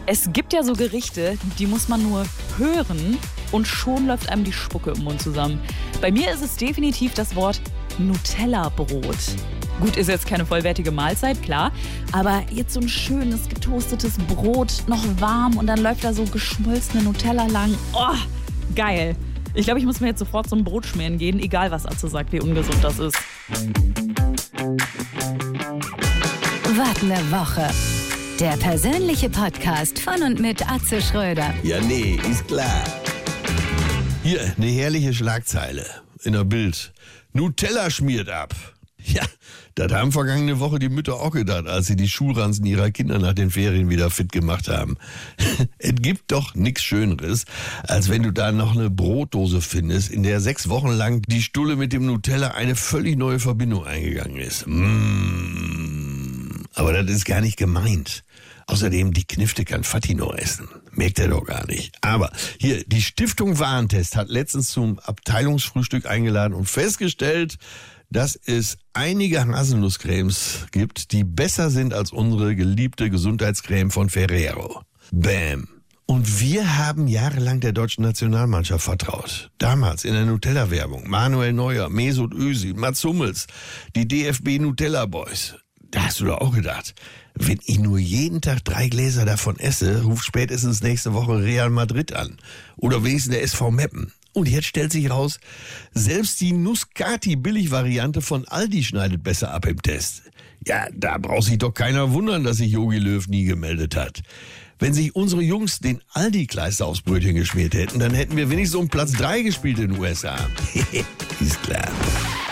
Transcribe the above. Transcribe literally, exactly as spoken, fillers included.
Es gibt ja so Gerichte, die muss man nur hören und schon läuft einem die Spucke im Mund zusammen. Bei mir ist es definitiv das Wort Nutella-Brot. Gut, ist jetzt keine vollwertige Mahlzeit, klar, aber jetzt so ein schönes, getoastetes Brot, noch warm und dann läuft da so geschmolzene Nutella lang. Oh, geil. Ich glaube, ich muss mir jetzt sofort zum Brot schmieren gehen, egal was Atze sagt, wie ungesund das ist. Was ne Woche. Der persönliche Podcast von und mit Atze Schröder. Ja, nee, ist klar. Hier, eine herrliche Schlagzeile in der Bild. Nutella schmiert ab. Ja, das haben vergangene Woche die Mütter auch gedacht, als sie die Schulranzen ihrer Kinder nach den Ferien wieder fit gemacht haben. Es gibt doch nichts Schöneres, als wenn du da noch eine Brotdose findest, in der sechs Wochen lang die Stulle mit dem Nutella eine völlig neue Verbindung eingegangen ist. Mmh. Aber das ist gar nicht gemeint. Außerdem, die Knifte kann Fatih noch essen. Merkt er doch gar nicht. Aber hier, die Stiftung Warentest hat letztens zum Abteilungsfrühstück eingeladen und festgestellt, dass es einige Haselnusscremes gibt, die besser sind als unsere geliebte Gesundheitscreme von Ferrero. Bam. Und wir haben jahrelang der deutschen Nationalmannschaft vertraut. Damals in der Nutella-Werbung. Manuel Neuer, Mesut Özil, Mats Hummels, die D F B Nutella Boys. Da hast du doch auch gedacht, wenn ich nur jeden Tag drei Gläser davon esse, ruft spätestens nächste Woche Real Madrid an. Oder wenigstens der S V Meppen. Und jetzt stellt sich raus, selbst die Nuskati-Billig-Variante von Aldi schneidet besser ab im Test. Ja, da braucht sich doch keiner wundern, dass sich Jogi Löw nie gemeldet hat. Wenn sich unsere Jungs den Aldi-Kleister aufs Brötchen geschmiert hätten, dann hätten wir wenigstens um Platz drei gespielt in den U S A. Ist klar.